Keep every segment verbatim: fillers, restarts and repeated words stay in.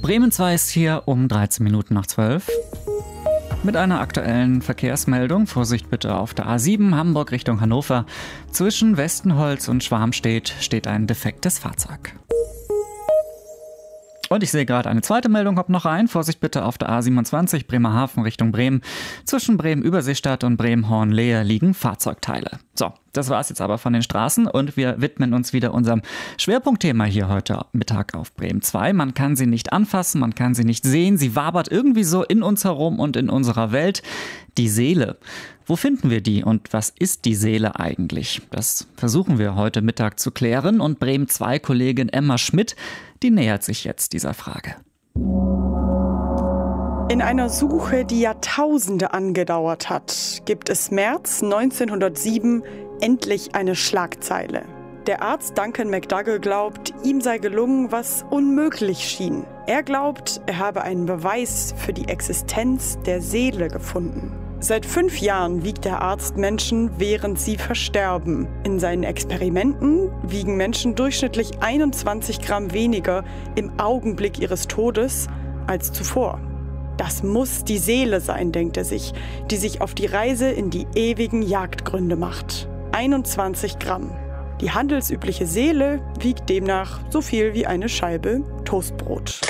Bremen zwei ist hier um dreizehn Minuten nach zwölf. Mit einer aktuellen Verkehrsmeldung. Vorsicht bitte auf der A sieben Hamburg Richtung Hannover. Zwischen Westenholz und Schwarmstedt steht ein defektes Fahrzeug. Und ich sehe gerade eine zweite Meldung, kommt noch rein. Vorsicht bitte auf der A siebenundzwanzig Bremerhaven Richtung Bremen. Zwischen Bremen-Überseestadt und Bremen-Hornlehe liegen Fahrzeugteile. So, das war's jetzt aber von den Straßen und wir widmen uns wieder unserem Schwerpunktthema hier heute Mittag auf Bremen zwei. Man kann sie nicht anfassen, man kann sie nicht sehen. Sie wabert irgendwie so in uns herum und in unserer Welt. Die Seele. Wo finden wir die und was ist die Seele eigentlich? Das versuchen wir heute Mittag zu klären und Bremen zwei Kollegin Emma Schmidt, die nähert sich jetzt dieser Frage. In einer Suche, die Jahrtausende angedauert hat, gibt es März neunzehnhundertsieben endlich eine Schlagzeile. Der Arzt Duncan McDougall glaubt, ihm sei gelungen, was unmöglich schien. Er glaubt, er habe einen Beweis für die Existenz der Seele gefunden. Seit fünf Jahren wiegt der Arzt Menschen, während sie versterben. In seinen Experimenten wiegen Menschen durchschnittlich einundzwanzig Gramm weniger im Augenblick ihres Todes als zuvor. Das muss die Seele sein, denkt er sich, die sich auf die Reise in die ewigen Jagdgründe macht. einundzwanzig Gramm. Die handelsübliche Seele wiegt demnach so viel wie eine Scheibe Toastbrot.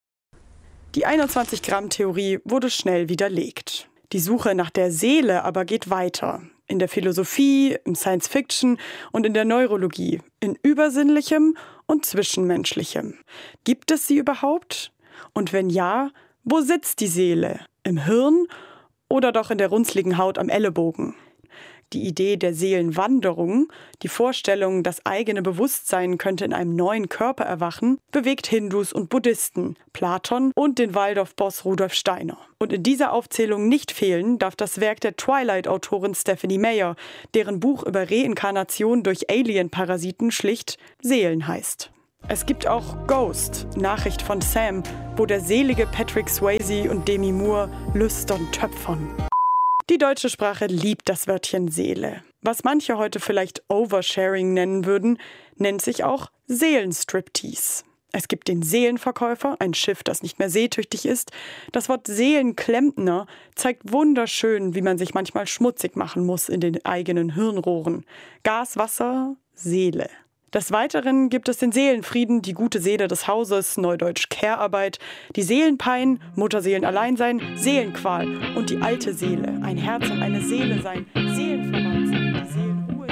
Die einundzwanzig Gramm Theorie wurde schnell widerlegt. Die Suche nach der Seele aber geht weiter. In der Philosophie, im Science Fiction und in der Neurologie. In Übersinnlichem und Zwischenmenschlichem. Gibt es sie überhaupt? Und wenn ja, wo sitzt die Seele? Im Hirn oder doch in der runzligen Haut am Ellenbogen? Die Idee der Seelenwanderung, die Vorstellung, das eigene Bewusstsein könnte in einem neuen Körper erwachen, bewegt Hindus und Buddhisten, Platon und den Waldorf-Boss Rudolf Steiner. Und in dieser Aufzählung nicht fehlen darf das Werk der Twilight-Autorin Stephenie Meyer, deren Buch über Reinkarnation durch Alien-Parasiten schlicht Seelen heißt. Es gibt auch Ghost, Nachricht von Sam, wo der selige Patrick Swayze und Demi Moore lüstern töpfern. Die deutsche Sprache liebt das Wörtchen Seele. Was manche heute vielleicht Oversharing nennen würden, nennt sich auch Seelenstriptease. Es gibt den Seelenverkäufer, ein Schiff, das nicht mehr seetüchtig ist. Das Wort Seelenklempner zeigt wunderschön, wie man sich manchmal schmutzig machen muss in den eigenen Hirnrohren. Gas, Wasser, Seele. Des Weiteren gibt es den Seelenfrieden, die gute Seele des Hauses, neudeutsch Care-Arbeit, die Seelenpein, Mutterseelenalleinsein, Seelenqual und die alte Seele, ein Herz und eine Seele sein, Seelenverwandt sein, die Seelenruhe,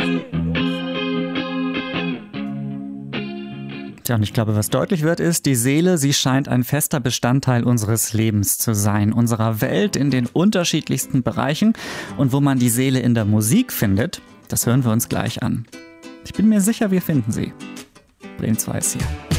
Seelenlos. Tja, und ich glaube, was deutlich wird, ist, die Seele, sie scheint ein fester Bestandteil unseres Lebens zu sein, unserer Welt in den unterschiedlichsten Bereichen. Und wo man die Seele in der Musik findet, das hören wir uns gleich an. Ich bin mir sicher, wir finden sie. Bremen zwei ist hier.